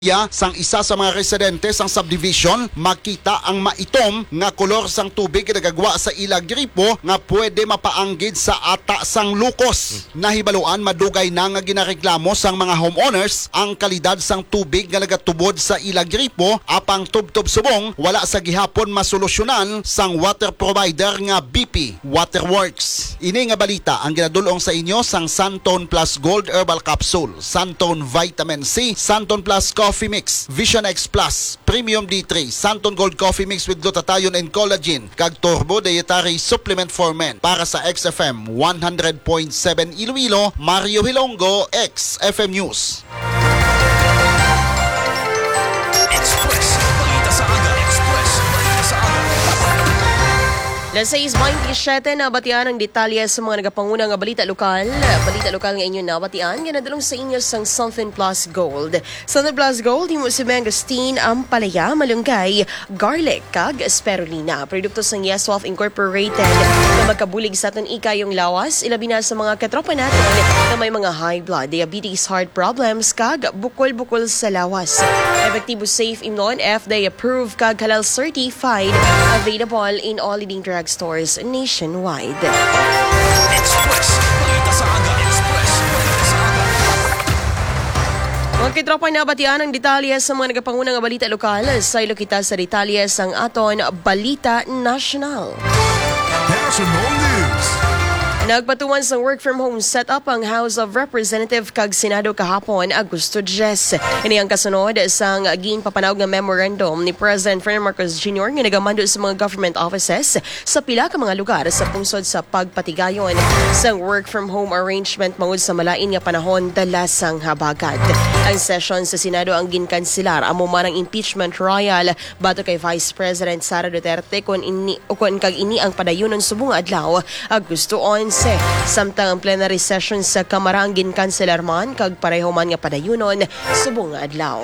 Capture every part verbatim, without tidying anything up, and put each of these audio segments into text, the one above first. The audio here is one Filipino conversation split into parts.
Ya, sang isa sa mga residente sang subdivision makita ang maitom nga kolor sang tubig nagagwa sa ila gripo nga pwede mapaanggid sa ata sang lukos. Nahibaluan madugay na nga ginareklamo sang mga homeowners ang kalidad sang tubig nga nagatubod sa ila gripo apang tubtob subong wala sa gihapon masolusyonan sang water provider nga B P Waterworks. Ini nga balita ang ginadulong sa inyo sang Santon Plus Gold Herbal Capsule, Santon Vitamin C, Santon Plus Coffee Mix, Vision X Plus, Premium D three, Santon Gold Coffee Mix with glutathione and collagen, kag Turbo Dietary Supplement for Men. Para sa X F M one hundred point seven Iloilo, Mario Hilongo, X F M News. Express, balita sa aga. Express, balita sa aga. Las seis twenty-seven na batian ang detalye sa mga nagapanguna nga balita lokal. Balita lokal nga inyo na batian, ganadulong sa inyo sang Santon Plus Gold. Santon Plus Gold, himo si mangosteen, ampalaya, malunggay, garlic, kag spirulina. Produkto sang Yeswaf Incorporated na magkabulig sa aton ikayong lawas, ilabi na sa mga katropa natin na may mga high blood, diabetes, heart problems, kag bukol-bukol sa lawas. Epektibo, safe, imnon, F D A approved, kag halal certified, available in all leading drug stores nationwide. Express, balita sa aga. Express, balita sa aga. Mga kitropa na batian ang detalye sa mga nagapanguna nga balita lokal. Sa ilo kita sa detalye sang aton Balita National. National News. Nagpatuman sa work from home setup ang House of Representative kag Senado kahapon Agosto ten. Ini ang kasunod sang ginpapanawag nga memorandum ni President Ferdinand Marcos Junior nga nagamando sa mga government offices sa pila ka mga lugar sa pungsod sa pagpatigayon sang work from home arrangement mangod sa malain nga panahon dala sang habagat. Ang session sa Senado ang ginkanselar amo man ang impeachment trial bato kay Vice President Sara Duterte kun ini kun kag ini ang padayunon subong adlaw Agosto eleven. Samtang ang plenary session sa Kamara ang ginkanselar man kag pareho man nga padayunon subong adlaw.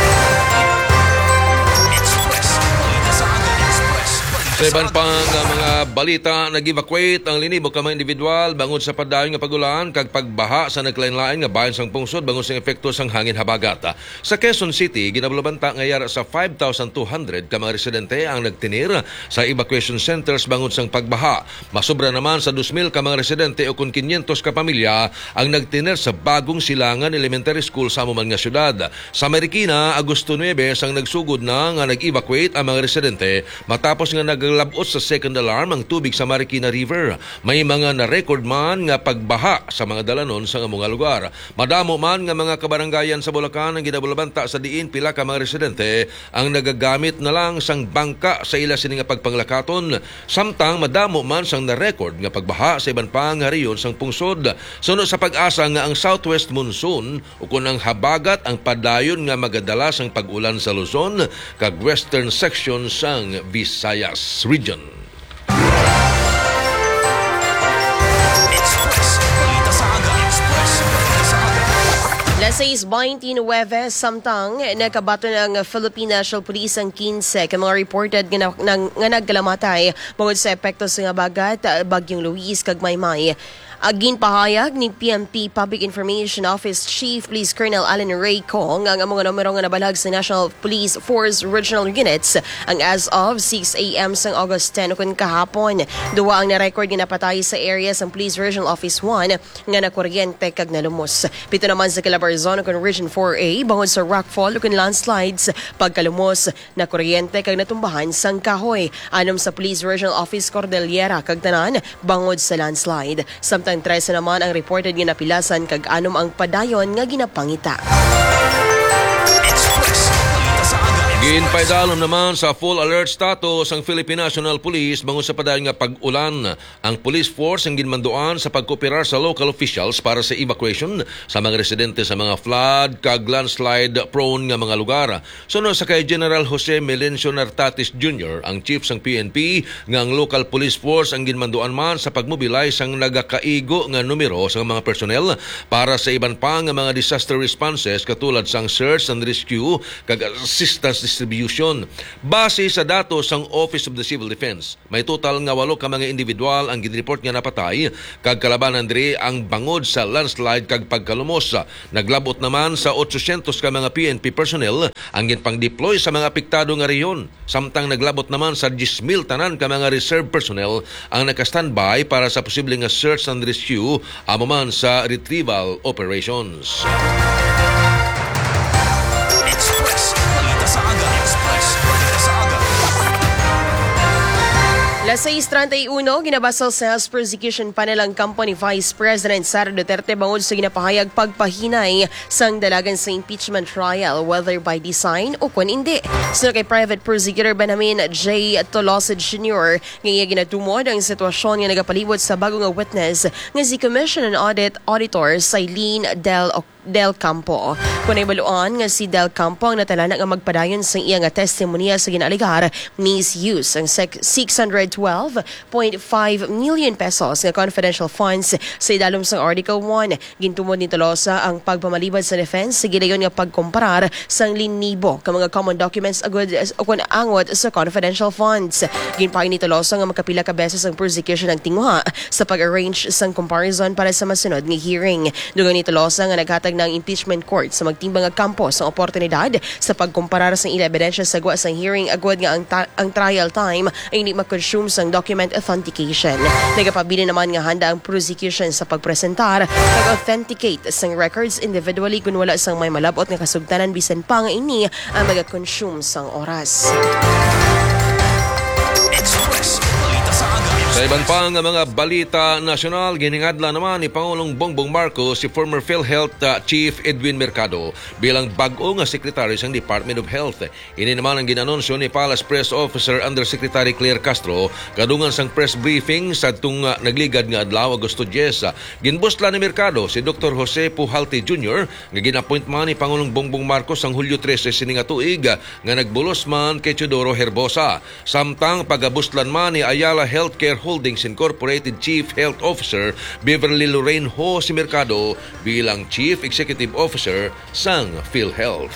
Sa iban pang mga balita, nag-evacuate ang linibo ka mga individual bangod sa padayon nga pagulan kag pagbaha sa naglain-lain nga bahin sang pungsod bangod sa epekto sang hangin habagat. Sa Quezon City, ginabalubanta nga yara sa five thousand two hundred ka mga residente ang nagtinir sa evacuation centers bangod sang pagbaha. Masobra naman sa two thousand ka mga residente o kun five hundred ka pamilya ang nagtinir sa bagong Silangan Elementary School sa amuman nga syudad. Sa Marikina, Agosto nine sang nagsugod na nga nag-evacuate ang mga residente matapos nga nag labot sa second alarm ang tubig sa Marikina River. May mga na-record man nga pagbaha sa mga dalanon sa mga lugar. Madamo man nga mga kabaranggayan sa Bulacan ang ginabulabanta sa diin pila ka mga residente ang nagagamit na lang sang bangka sa ila sini nga pagpanglakaton. Samtang madamo man sang na-record nga pagbaha sa iban pang hariyon sang pungsod. Suno sa pag-asa nga ang southwest monsoon o kun ang habagat ang padayon nga magadala sang pag-ulan sa Luzon kag western section sang Visayas region. Express, balita sa aga. Express, balita sa aga. Las seis twenty-nine, samtang nakabato ng Philippine National Police ang fifteen ka mga reported nga, nga, nga nagkalamatay bangod sa epekto sa nga bagat, bagyong Luis kag Maymay. Agin pahayag ni P N P Public Information Office Chief Police Colonel Alan Ray Kong ang mga numero nga nabalag sa National Police Force Regional Units ang as of six a.m. sang August tenth kun kahapon. Duwa ang na-record nga napatay sa area sang Police Regional Office one nga nakuryente kag nalumos. Pito naman sa Calabarzon kun Region four A bangod sa rockfall kun landslides pagkalumos na kuryente kag natumbahan sang kahoy. Anom sa Police Regional Office Cordillera kag tanan bangod sa landslide. Samtang tres naman ang reported nga napilasan kag anom ang padayon nga ginapangita. Ginpaidalom naman sa full alert status ang Philippine National Police bangod sa padayon nga pag-ulan. Ang police force ang ginmanduan sa pagkooperar sa local officials para sa evacuation sa mga residente sa mga flood kag landslide prone nga mga lugar. Sunod sa kay General Jose Melencio Nartatis Junior, ang chief sang P N P, nga ang local police force ang ginmanduan man sa pagmobilize ang nagakaigo nga numero sa mga personnel para sa iban pa nga mga disaster responses katulad sang search and rescue kag assistance distribution. Base sa datos ng Office of the Civil Defense, may total nga walo ka mga individual ang ginreport nga napatay kag kalabanan diri ang bangod sa landslide kag pagkalumos. Naglabot naman sa eight hundred ka mga P N P personnel ang ginpang-deploy sa mga apektado nga rehiyon. Samtang naglabot naman sa ten thousand tanan ka mga reserve personnel ang naka-standby para sa posibleng nga search and rescue amo man sa retrieval operations. Express. Balita sa aga. Express. Balita sa aga. Las seis treinta y uno, ginabasal sa House Prosecution Panel ang Company Vice President Sara Duterte bangod sa ginapahayag pagpahinay sang dalagan sa impeachment trial, whether by design o kung hindi. So kay Private Prosecutor Benjamin J. Tolosa Junior, ngayon ginatumod ang sitwasyon nga nagapalibot sa bagong nga witness nga si Commission and Audit Auditor Sailene Del Del Campo. Kung ibaluan nga si Del Campo ang natala na nga magpadayon sa iya nga testimonya sa ginaligar misuse ang six hundred twelve point five million pesos nga confidential funds sa idalom sa Article one. Gintumod ni Tolosa ang pagpamalibad sa defense sa gidayon nga pagkomparar sang linibo ka mga common documents agud o kung angot sa confidential funds. Ginpahay ni Tolosa nga makapila ka beses ang prosecution ang tinguha sa pag-arrange sang comparison para sa masunod nga hearing. Dugang ni Tolosa nga naghatag ng impeachment court sa magtimbang nga kampo sa oportunidad sa pagkumparar sa ila ebidensya sa gwa sa hearing agud nga ang, ta- ang trial time ay hindi mag-consume sa document authentication. Nagapabili naman nga handa ang prosecution sa pagpresentar pag-authenticate sang records individually kung wala sang may malabot nga kasugtanan bisan pa nga ini ang mag-consume sang oras. Express. Balita sa aga. Sa iban pa nga mga balita nasyonal, giningadla naman ni Pangulong Bongbong Marcos si former PhilHealth uh, Chief Edwin Mercado bilang bag-o nga sekretary sa Department of Health. Ini naman ang ginanunsyo ni Palace Press Officer Undersecretary Claire Castro kadungan sang press briefing sa tung uh, nagligad nga adlaw Agosto ten. Ginbustla ni Mercado si Doctor Jose Pujalte Junior nga ginappoint man ni Pangulong Bongbong Marcos ang Hulyo trese sini nga tuig nga nagbulos man kay Teodoro Herbosa. Samtang pagabustlan man ni Ayala Healthcare Holdings Incorporated Chief Health Officer Beverly Lorraine Ho si Mercado bilang Chief Executive Officer sang PhilHealth.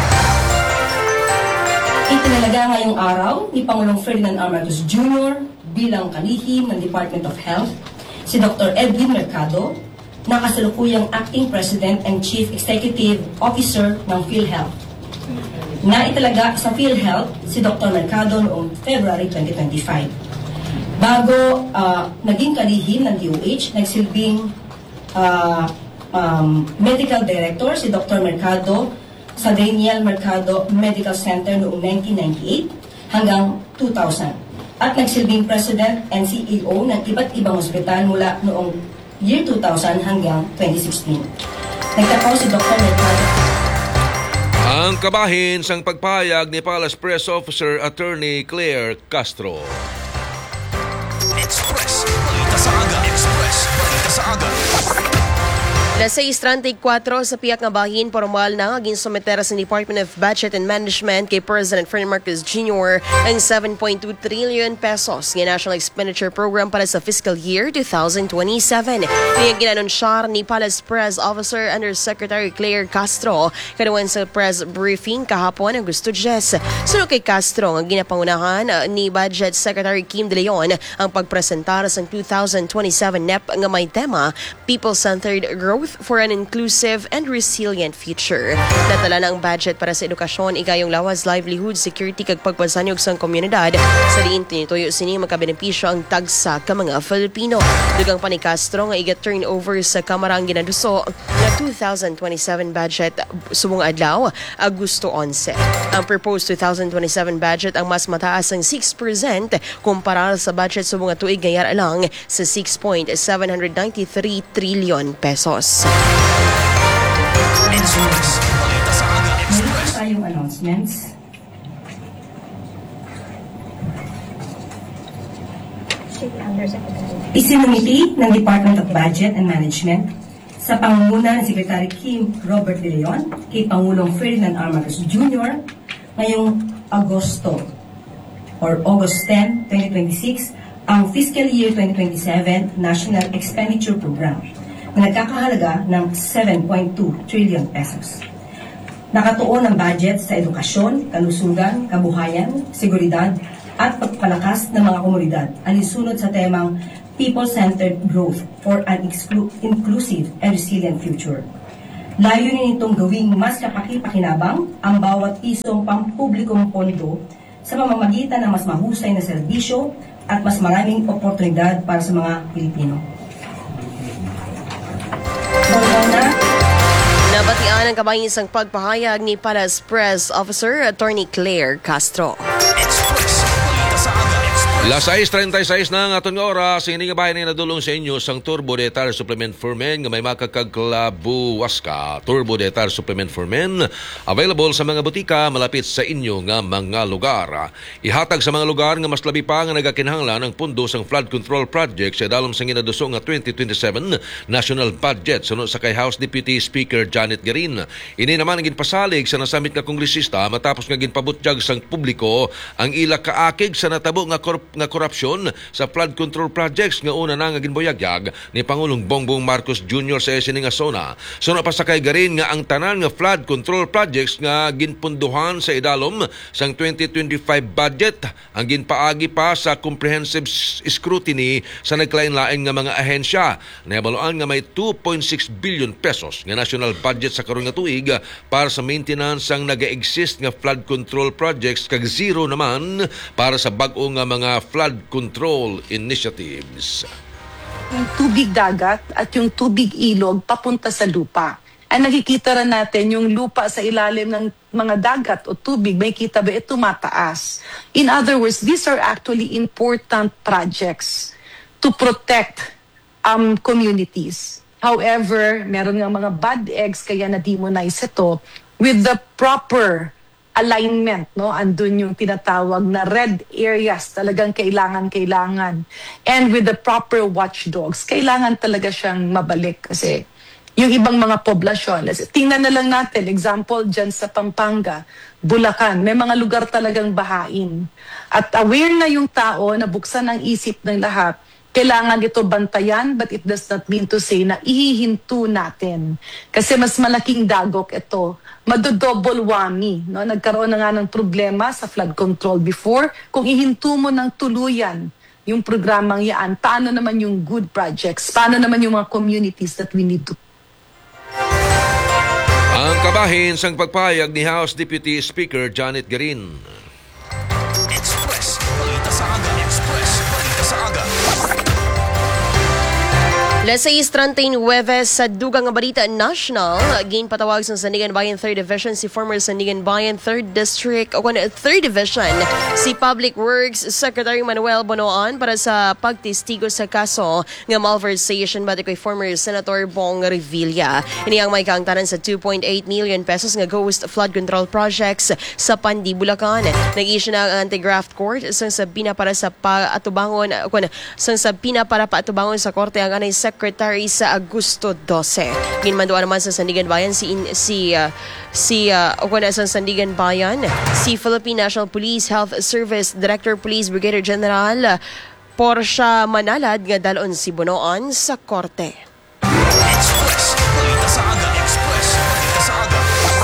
Itinalaga ngayong araw ni Pangulong Ferdinand R. Marcos Junior bilang kalihim ng Department of Health si Doctor Edwin Mercado na kasalukuyang Acting President and Chief Executive Officer ng PhilHealth. Naitalaga sa PhilHealth si Doctor Mercado noong February twenty twenty-five. Bago uh, naging kalihim ng D O H, nagsilbing uh, um, Medical Director si Doctor Mercado sa Daniel Mercado Medical Center noong nineteen ninety-eight hanggang two thousand. At nagsilbing President and C E O ng iba't ibang ospital mula noong year two thousand hanggang twenty sixteen. Nagtapos si Doctor Mercado. Ang kabahin sang pagpayag ni Palace Press Officer Attorney Claire Castro. Express. Balita sa aga. Express. Balita sa aga. Las seis treinta y cuatro sa piyak nga bahin, formal na ginsumetera sa Department of Budget and Management kay President Ferdinand Marcos Junior ang seven point two trillion pesos ng National Expenditure Program para sa fiscal year twenty twenty-seven. Ngayong ginanunsyar ni Palace Press Officer Undersecretary Claire Castro kanuwan sa press briefing kahapon ang Agosto ten. Sunod kay Castro, ang ginapangunahan ni Budget Secretary Kim De Leon ang pagpresentar sa twenty twenty-seven N E P nga may tema People-Centered Growth for an Inclusive and Resilient Future. Natala na ang budget para sa edukasyon, igayong lawas, livelihood, security kag pagpansanyog sa komunidad. Sa diin tinituyo sini makabenepisyo ang tagsa ka mga Filipino. Dugang pa ni Castro nga iga turnover sa Kamara ang ginaduso na twenty twenty-seven budget subong adlaw Agosto eleven. Ang proposed twenty twenty-seven budget ang mas mataas ang six percent kumpara sa budget subong nga tuig ngayar lang sa six point seven nine three trillion pesos. Express. Balita sa aga. Meron Express. tayong announcements. Isinumiti ng Department of Budget and Management sa pangunguna ng Secretary Kim Robert De Leon kay Pangulong Ferdinand R. Marcos Junior ngayong Agosto or August tenth, twenty twenty-six ang Fiscal Year twenty twenty-seven National Expenditure Program na nagkakahalaga ng seven point two trillion pesos. Nakatuon ang budget sa edukasyon, kalusugan, kabuhayan, seguridad at pagpalakas ng mga komunidad alinsunod sa temang People-Centered Growth for an exclu- Inclusive and Resilient Future. Layunin nitong gawing mas kapaki-pakinabang ang bawat pisong pampublikong pondo sa pamamagitan ng mas mahusay na serbisyo at mas maraming oportunidad para sa mga Pilipino. Una, Nabatian ang kabayisang pagpahayag ni Palace Press Officer Attorney Claire Castro. Express. Balita sa aga. Express. Las sais treinta y seis na nga aton nga oras, hindi nga bayan na nadulong sa inyo sang Turbo Detar Supplement for Men nga may makakagklabuwas ka. Turbo Detar Supplement for Men, available sa mga butika malapit sa inyo nga mga lugar. Ihatag sa mga lugar nga mas labi pa nga nagakinahanglan ang pundo sang flood control project sa dalom sang inaduso nga twenty twenty-seven national budget sunod sa kay House Deputy Speaker Janet Garin. Ini naman ang ginpasalig sa nasamit nga kongresista matapos nga ginpabutyag sang publiko ang ila kaakig sa natabo nga korp nga korupsyon sa flood control projects nga una na nga ginboyagyag ni Pangulong Bongbong Marcos Junior sa sining nga sona. Suna pa sa kay Garin nga ang tanan nga flood control projects nga ginpunduhan sa idalom sang twenty twenty-five budget ang ginpaagi pa sa comprehensive scrutiny sa naglain-lain nga mga ahensya. Nabaluan nga may two point six billion pesos nga national budget sa karon nga tuig para sa maintenance ang naga-exist nga flood control projects kag zero naman para sa bag-o nga mga flood control initiatives. Yung tubig dagat at yung tubig ilog papunta sa lupa. Ang nakikita rin natin yung lupa sa ilalim ng mga dagat o tubig, may kita ba ito tumataas. In other words, these are actually important projects to protect um, communities. However, meron nga mga bad eggs kaya na-demonize ito with the proper alignment, no? Andun yung tinatawag na red areas, talagang kailangan-kailangan. And with the proper watchdogs, kailangan talaga siyang mabalik kasi yung ibang mga poblasyon, tingnan na lang natin, example dyan sa Pampanga, Bulacan, may mga lugar talagang bahain. At aware na yung tao na buksan ang isip ng lahat, kailangan ito bantayan, but it does not mean to say na ihihinto natin. Kasi mas malaking dagok ito. Madodouble whammy. No? Nagkaroon na nga ng problema sa flood control before. Kung ihinto mo ng tuluyan yung programang yan, paano naman yung good projects? Paano naman yung mga communities that we need to... Ang kabahin sang pagpayag ni House Deputy Speaker Janet Garin. Express. Balita sa aga. Express. Balita sa aga. Las sais treinta y nueve sa dugang nga balita national, ginpatawag sa Sandigan Bayan third Division si former Sandigan Bayan third District o third Division si Public Works Secretary Manuel Bonoan para sa pagtestigo sa kaso nga malversation bati kay former Senator Bong Revilla. Ini ang may kaangtaran sa two point eight million pesos nga ghost flood control projects sa Pandi, Bulacan. Nag-issue na ang anti-graft court sang sabina para sa paatubangon kun sang sabina para paatubangon sa korte ang anay Secretary sa Agosto twelve. Ginmanduan naman sa Sandigan Bayan si si uh, si uh, o kuna sa Sandigan Bayan si Philippine National Police Health Service Director Police Brigadier General uh, Portia Manalad nga dalon si Bonoan sa korte. Express. Balita sa aga. Express. Balita sa aga.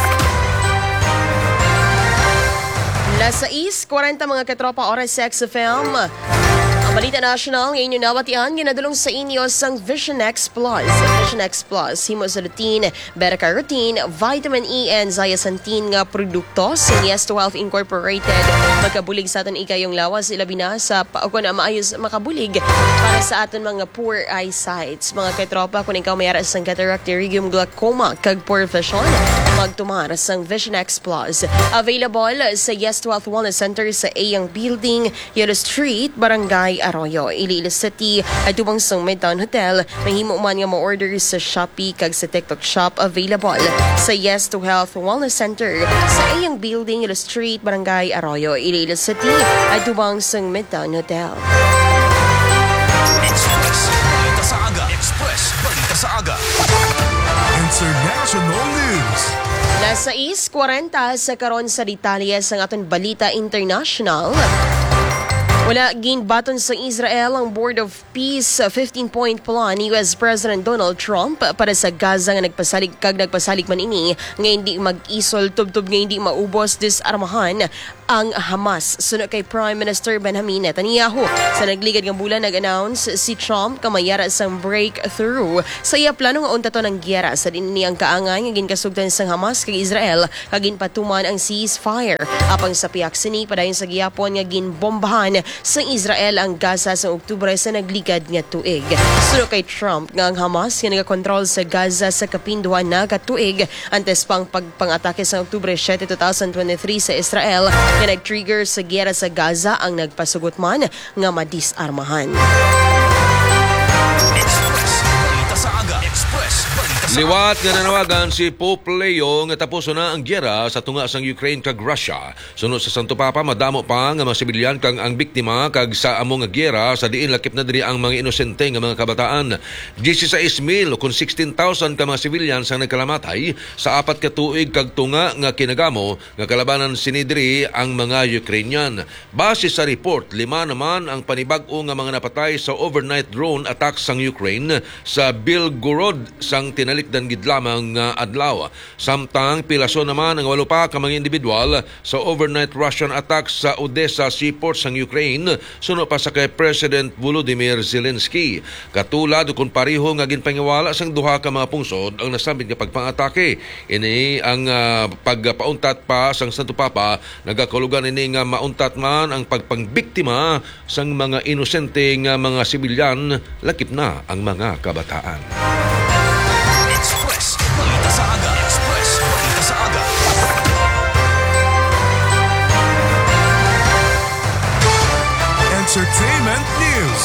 Las sais forty mga katropa oras sa X F M. Ang Balita National ngayon yung nawatian, ginadulong sa inyo sang Vision X Plus. Vision X Plus, himosalutine, beta-carotene, vitamin E, and zeaxanthin nga produkto sa Yes to Health Incorporated. Magkabulig sa aton ikayong lawas, ilabi na sa kung na maayos makabulig para sa aton mga poor eyesights. Mga katropa, kung ikaw mayara sang cataract, pterygium, glaucoma, kag poor vision, magtumara sang Vision X Plus. Available sa Yes to Health Wellness Center sa Ayang Building, Yellow Street, Barangay Arroyo, Iloilo City, at tubang sang Midtown Hotel. Mahimo man nga ma-order sa Shopee kag sa TikTok Shop. Available sa Yes to Health Wellness Center sa Ayang Building, Yellow Street, Barangay Arroyo, Iloilo City, at tubang sang Midtown Hotel. Express. Balita sa aga. Express. Balita sa aga. International News. Las sais forty sa karon sa detalye sa aton Balita International. Wala ginbaton sa Israel ang Board of Peace fifteen-point plan ni U S President Donald Trump para sa Gaza nga nagpasalig kag nagpasalig man ini nga hindi mag-isol tubtub nga hindi maubos disarmahan ang Hamas. Sunod kay Prime Minister Benjamin Netanyahu. Sa nagligad nga bulan nag-announce si Trump kamayara sang breakthrough sa iya plano nga untaton ang giyera sa din niyang kaangay nga ginkasugdan sang Hamas kag Israel kag ginpatuman ang ceasefire. Apang sa piyak sini padayon sa giyapon nga ginbombahan sa Israel ang Gaza sa Oktubre sa nagligad nga tuig. Sunod kay Trump nga ang Hamas nga nagakontrol sa Gaza sa kapinduhan na katuig antes pang pagpang-atake sa Oktubre seven, twenty twenty-three sa Israel nga nag-trigger sa giyera sa Gaza ang nagpasugot man nga madisarmahan. Express. Balita sa aga. Express. Balita sa Liwat nga nanawagan si Pope Leo nga tapos na ang giyera sa tunga sang Ukraine kag Russia. Sunod sa Santo Papa, madamo pa nga mga sibilyan kag ang biktima kag sa amo nga giyera sa diin lakip na diri ang mga inosente nga mga kabataan. sixteen mil kung sixteen thousand ka mga sibilyan sang nagkalamatay sa apat ka tuig kag tunga nga kinagamo nga kalabanan sinidri ang mga Ukrainian. Base sa report, lima naman ang panibag-o nga mga napatay sa overnight drone attack sang Ukraine sa Belgorod sang tinalikdan gid lamang nga adlaw. Samtang pilaso naman ang walo pa ka mga individual sa overnight Russian attack sa Odessa seaport sang Ukraine suno pa sa kay President Volodymyr Zelensky. Katulad kung pareho nga ginpangiwala sang duha ka mga pungsod ang nasabit nga pagpang-atake. Ini ang uh, pagpauntat pa sang Santo Papa, nagakulugan ini nga mauntat man ang pagpangbiktima sang mga inosente nga mga sibilyan lakip na ang mga kabataan. Express. Balita sa aga. Express. Balita sa aga. Entertainment news.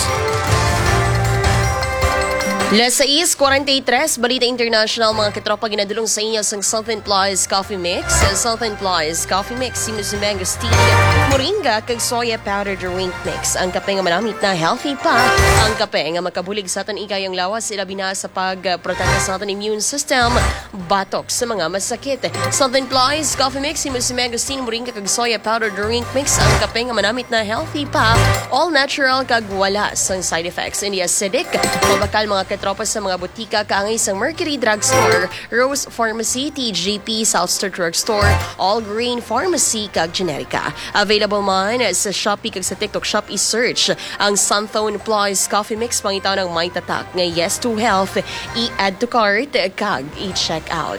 Las sais forty-three, Balita International, mga katropa ginadulong sa inyo sang Southern Plies Coffee Mix. Sa Southern Plies Coffee Mix, sino si mangosteen, moringa, kag soya powder drink mix. Ang kape nga manamit na healthy pa. Ang kape nga makabulig sa aton ikayang lawas, ilabi na sa pagprotekta sa aton immune system, batok sa mga masakit. Southern Plies Coffee Mix, sino si mangosteen, moringa, kag soya powder drink mix. Ang kape nga manamit na healthy pa, all natural kag wala sang side effects. Hindi acidic, mabakal mga tropa sa mga butika kaangay sa Mercury Drugstore, Rose Pharmacy, T G P, Southstar Drugstore, All Green Pharmacy kag Generica. Available man sa Shopee kag sa TikTok Shop i-search ang Sunthone Plies Coffee Mix, pangitaw ng may tatak nga yes to health, i-add to cart kag i-check out.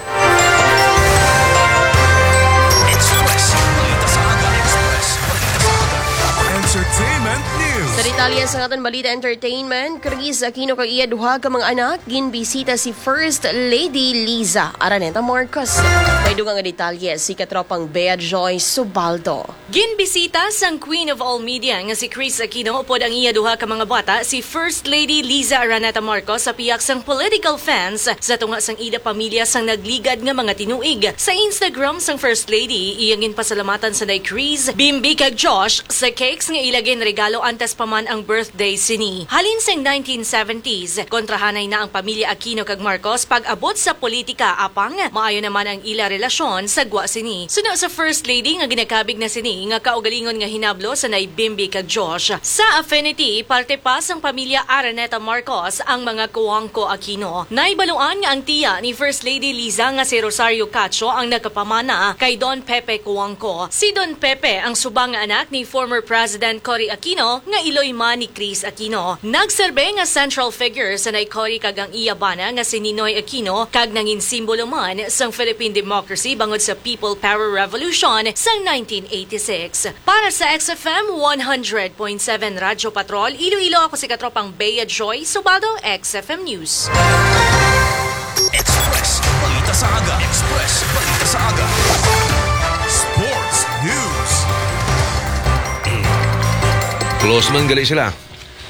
Express. Balita sa aga. Express. Balita sa aga. Entertainment news. Sa detalye sa aton balita entertainment, Chris Aquino kag iya duha ka mga anak ginbisita si First Lady Liza Araneta Marcos. May dugang nga detalye si katropang Bea Joy Subaldo. Ginbisita sang Queen of All Media nga si Chris Aquino upod ang iya duha ka mga bata si First Lady Liza Araneta Marcos sa piyak sang political fans sa tunga sang ida pamilya sang nagligad nga mga tinuig. Sa Instagram sang First Lady, iyang ginpasalamatan sa day Chris, Bimbi kag Josh sa cakes nga ilagin regalo antes pa man ang birthday sini. Halin sang nineteen seventies, kontrahanay na ang pamilya Aquino kag Marcos pag-abot sa politika apang maayo naman ang ila relasyon sa gwa sini. Suno sa First Lady nga ginakabig na sini nga kaugalingon nga hinablo sa nay Bimbi kag Josh. Sa affinity, parte pa sang pamilya Araneta Marcos ang mga Cuangco Aquino. Naibaluan nga ang tiya ni First Lady Liza nga si Rosario Cacho ang nagkapamana kay Don Pepe Cuangco. Si Don Pepe ang subang nga anak ni former President Cory Aquino nga iloy man ni Chris Aquino. Nagserbe nga central figure sa nay Cory kag ang iya bana nga si Ninoy Aquino kag nangin simbolo man sang Philippine democracy bangod sa People Power Revolution sang nineteen eighty-six. Para sa X F M one hundred point seven Radyo Patrol, Iloilo, ako si katropang Bea Joy Subado, X F M News. Express. Balita sa aga. Express. Balita sa aga. Sports News. Close man gali sila.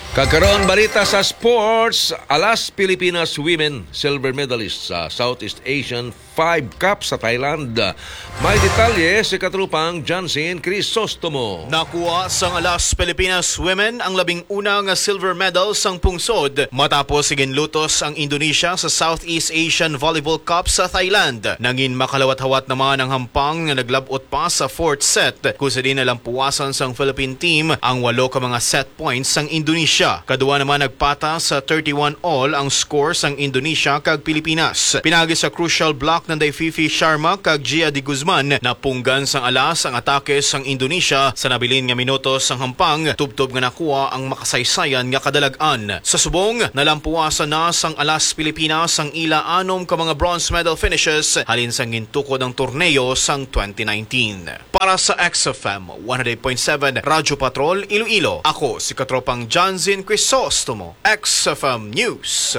Kagkaroon balita sa sports, alas Pilipinas women silver medalist sa Southeast Asian five Cup sa Thailand. May detalye si katrupang Jansen Crisostomo. Nakuha sang alas Pilipinas women ang labing unang silver medal sang pungsod matapos iginlutos ang Indonesia sa Southeast Asian Volleyball Cup sa Thailand. Nangin makalawat-hawat naman ang hampang na naglabot pa sa fourth set kung sa di nalampuasan sang Philippine team ang walo ka mga set points sang Indonesia. Kadua naman nagpata sa thirty-one all ang score sang Indonesia kag Pilipinas. Pinagi sa crucial block ng Fifi Sharma kag Gia Di Guzman na punggan sang alas ang atake sang Indonesia sa nabilin nga minutos sang hampang tubtob nga nakuha ang makasaysayan nga kadalag-an. Sa subong nalampuasan na sang alas Pilipinas ang ila anom ka mga bronze medal finishes halin sang gintukod ng torneo sang twenty nineteen. Para sa X F M one hundred point seven Radyo Patrol Iloilo, ako si katropang Jansen Crisostomo, X F M News.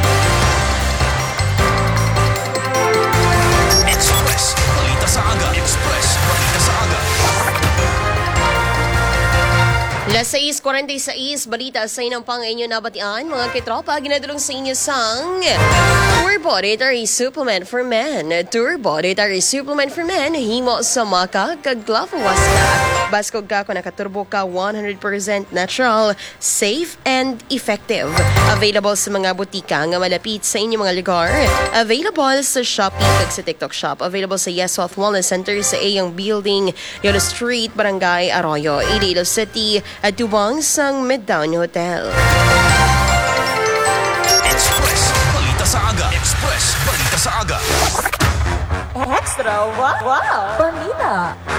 Express, balita sa aga. Express, balita sa aga. Las seis forty-six, balita sa inyong pang inyo nabatian, mga kitropa, ginadulong sa inyo sang Turbo Dietary Supplement for Men. Turbo Dietary Supplement for Men, himo sa maka, kag glafawas na. Baskog ka kung nakaturbo ka, one hundred percent natural, safe, and effective. Available sa mga butika nga malapit sa inyong mga lugar. Available sa Shopee kag sa TikTok Shop. Available sa Yes Health Wellness Center sa Ayong Building, Yolo Street, Barangay Arroyo, Iloilo City, at tubang sang Midtown Hotel. Express, balita sa aga. Express, balita sa aga. Extra, wow, wow, balita.